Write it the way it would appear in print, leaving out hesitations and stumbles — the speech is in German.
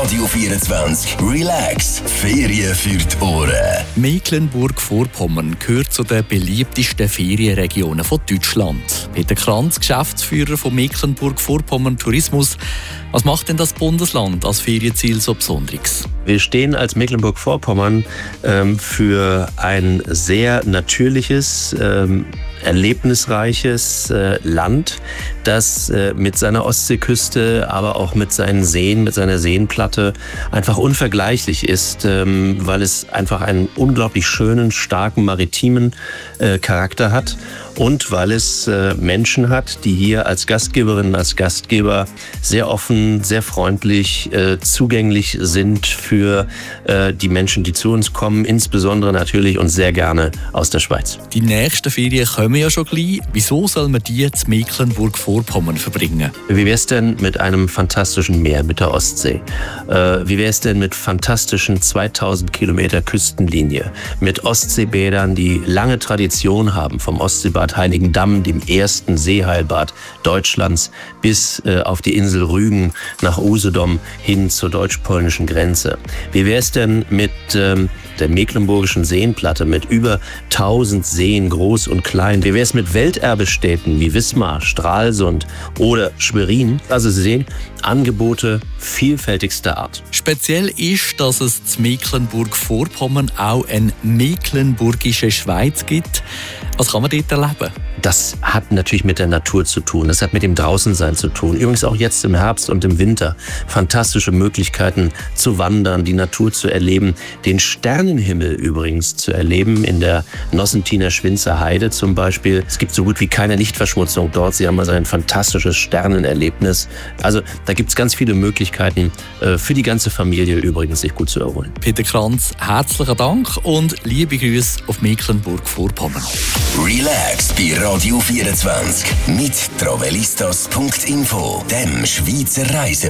Radio 24 Relax. Ferien für die Ohren. Mecklenburg-Vorpommern gehört zu den beliebtesten Ferienregionen von Deutschland. Peter Kranz, Geschäftsführer von Mecklenburg-Vorpommern Tourismus. Was macht denn das Bundesland als Ferienziel so Besonderes? Wir stehen als Mecklenburg-Vorpommern für ein sehr natürliches, erlebnisreiches Land, das mit seiner Ostseeküste, aber auch mit seinen Seen, mit seiner Seenplatte einfach unvergleichlich ist, weil es einfach einen unglaublich schönen, starken maritimen Charakter hat und weil es Menschen hat, die hier als Gastgeberinnen, als Gastgeber sehr offen, sehr freundlich, zugänglich sind für die Menschen, die zu uns kommen, insbesondere natürlich und sehr gerne aus der Schweiz. Die nächsten Ferien kommen ja schon gleich. Wieso soll man die in Mecklenburg-Vorpommern verbringen? Wie wäre es denn mit einem fantastischen Meer, mit der Ostsee? Wie wäre es denn mit fantastischen 2000 Kilometer Küstenlinie? Mit Ostseebädern, die lange Tradition haben, vom Ostseebad Heiligendamm, dem ersten Seeheilbad Deutschlands, bis auf die Insel Rügen nach Usedom hin zur deutsch-polnischen Grenze. Wie wäre es denn mit der mecklenburgischen Seenplatte mit über 1000 Seen, groß und klein? Wie wäre es mit Welterbestädten wie Wismar, Stralsund oder Schwerin? Also Sie sehen, Angebote vielfältigster Art. Speziell ist, dass es in Mecklenburg-Vorpommern auch eine mecklenburgische Schweiz gibt. Was kann man dort erleben? Das hat natürlich mit der Natur zu tun. Das hat mit dem Draußensein zu tun. Übrigens auch jetzt im Herbst und im Winter. Fantastische Möglichkeiten zu wandern, die Natur zu erleben. Den Sternenhimmel übrigens zu erleben in der Nossentiner Schwinzer Heide zum Beispiel. Es gibt so gut wie keine Lichtverschmutzung dort. Sie haben also ein fantastisches Sternenerlebnis. Also da gibt es ganz viele Möglichkeiten für die ganze Familie übrigens, sich gut zu erholen. Peter Kranz, herzlichen Dank und liebe Grüße auf Mecklenburg-Vorpommern. Relax bei Radio 24 mit travelistas.info, dem Schweizer Reise